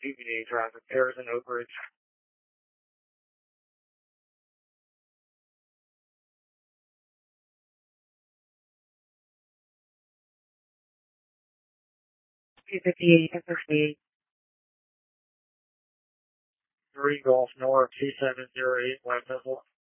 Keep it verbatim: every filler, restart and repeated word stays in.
T V A traffic, Harrison Oak Ridge. two fifty-eight, fifty-eight. three Golf North, two seven zero eight, West Hustle.